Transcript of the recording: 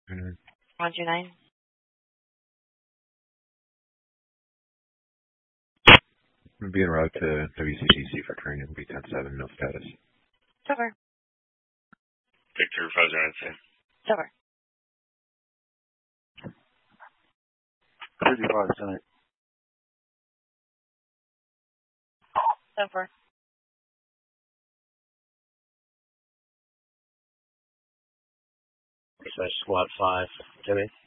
Mm-hmm. 129. I'm being routed to WCCC for training. B-10-7, no status. Silver. Victor 509. Silver. 35 tonight. Silver. Squad 5, Jimmy.